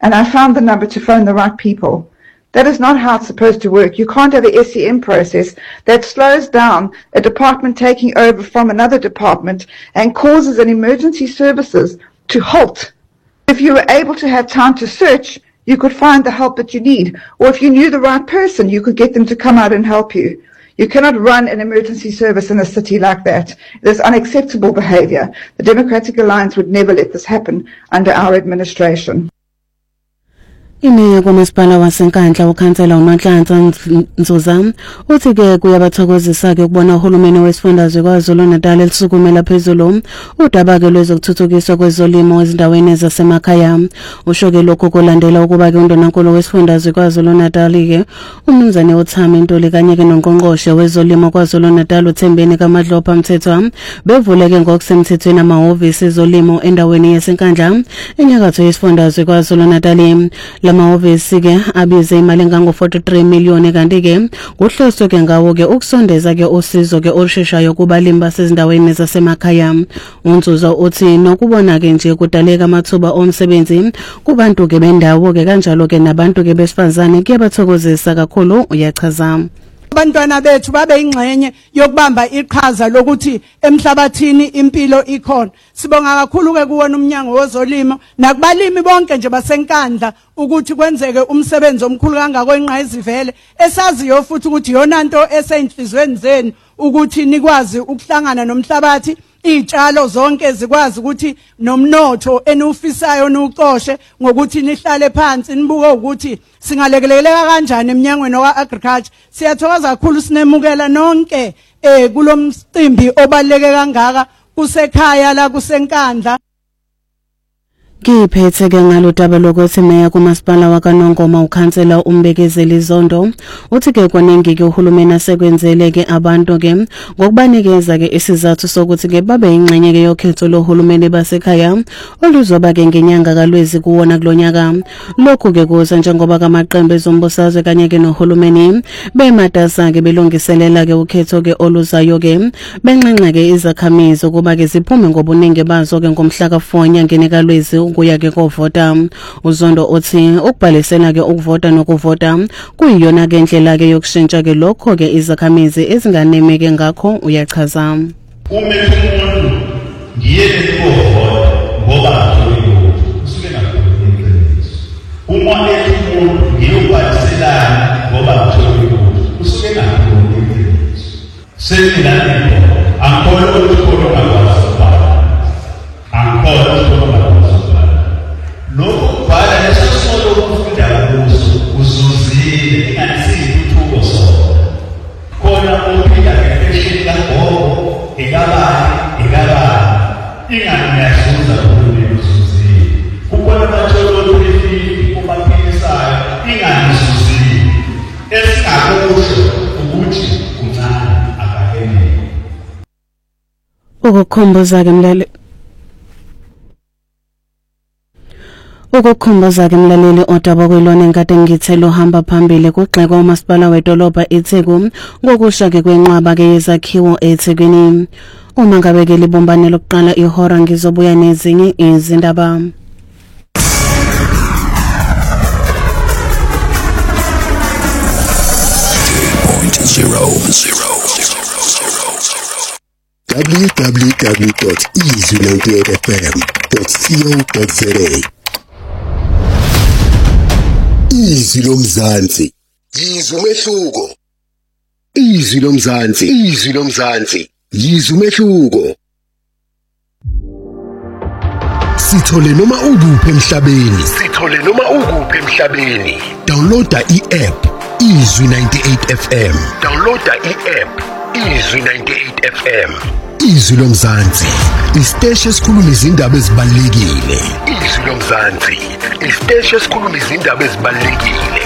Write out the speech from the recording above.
and I found the number to phone the right people. That is not how it's supposed to work. You can't have a SEM process that slows down a department taking over from another department and causes an emergency services to halt. If you were able to have time to search, you could find the help that you need. Or if you knew the right person, you could get them to come out and help you. You cannot run an emergency service in a city like that. It is unacceptable behavior. The Democratic Alliance would never let this happen under our administration. Imeya kwamasipala waseNkandla ukhansela uNhlanhla Nzuza uthi ke kuyabathokozisa ke ukubona uhulumeni wesifundazwe KwaZulu-Natal elisukumela phezulu udaba ke lwezokuthuthukiswa kwezolimo ezindaweni zasemakhaya. Usho ke lokho kulandela ukuba ke undonankulu wesifundazwe KwaZulu-Natal ke umnumzane uThami Ntuli kanye ke noNgqongqoshe wezolimo KwaZulu-Natal uThembeni kaMadlopha Mthethwa bevule ke ngokusemthethweni amahhovisi ezolimo endaweni yaseNkandla enyakatho yesifundazwe KwaZulu-Natal. Amahhovisi ke abize imali engango-43 million kanti ke kuhloswe ke ngawo ke ukusondeza ke usizo ke olusheshayo kubalimi basezindaweni zasemakhaya. uNzuza uthi nokubona ke nje kudaleka amathuba omsebenzi kubantu ke bendawo ke kanjalo ke nabantu ke besifazane kuyabathokozisa kakhulu uyachaza. Abantwana bethu babe ingxenye yokubamba iqhaza lokuthi emhlabathini impilo ikhona. Sibonga kakhulu ke kuwona umnyango wezolimo nakubalimi bonke nje baseNkandla ukuthi kwenzeke umsebenzi omkhulu kangako enqayizivele esaziyo futhi ukuthi yona nto eseyinhlizweni zenu ukuthi nikwazi ukuhlangana nomhlabathi iy'tshalo zonke zikwazi ukuthi nomnotho eniwufisayo niwucoshe ngokuthi nihlale phansi nibuke ukuthi singalekeleleka kanjani eminyangweni wa-agriculture. Siyathokoza kakhulu sinemukela nonke kulo mcimbi obaluleke kangaka kusekhaya la kuseNkandla. Ngiphethe ke ngalodaba lokuthi meya kumasipala wakaNongoma ukhansela uMbekezeli Zondo uthi ke kwaningi ke uhulumeni asekwenzele ke abantu ke ngokubanikeza ke isizathu sokuthi ke babe ingxenye ke yokhetho lohulumeni basekhaya oluzoba ke ngenyanga kaLwezi kuwona kulonyaka. Lokhu ke kuza njengoba kamaqembu ezombusazwe kanye ke nohulumeni bematasa ke belungiselela ke ukhetho ke oluzayo ke benxenxa ke izakhamizi kuba ke ziphume ngobuningi bazo ke ngomhla ka4 enyangeni kaLwezi kuya ke kovota. uZondo uthi ukubhalisela ke ukuvota nokuvota kuyiyona ke indlela ke yokushintsha ke lokho ke izakhamizi ezinganemeke ngakho uyachaza. Uma umuntu ngiyele ukuvota ngoba usuke nakuqiniso. Uma umuntu ngiyobhaliselana ngoba usuke nakuqiniso. Sengilani angikholwa ukuthi khona ngakwazi ukubhala. Angikholwa ukuthi khona lokho bhala lesisolo ukufunda kuso uzuzile ingasiyithuko sona khona uphila ngefeshini kagogo ekabani inganiyazuza kuleli uzuzile kukhona amatsholo olifiki kubaphilisayo inganizuzile esingakusho ukuthi kuncane akakenele ukukhomboza ke mlele ukukhomboza ke mlaleli odaba kwelona enkade ngithelo hamba phambili kugxeka umasipala wedolobha eTheku ngokusha ke kwenqaba ke yezakhiwo eThekwini. Uma ngabe ke libombane lokuqala ihora ngizobuya nezinye izindaba. www.izwi98fm.co.za Izwi lomzansi yizwe umehluko. Izwi lomzansi yizwe umehluko. Sithole noma ukuphi emhlabeni. Downloada i-app Izwi 98 FM. Izwi 98 FM. Izwi lomzansi isiteshi esikhuluma izindaba ezibalulekile. Izwi lomzansi isiteshi esikhuluma izindaba ezibalulekile.